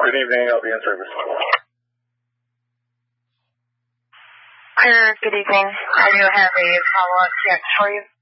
Good evening, I'll be in service. Sir, good evening. I do have a follow-up check for you.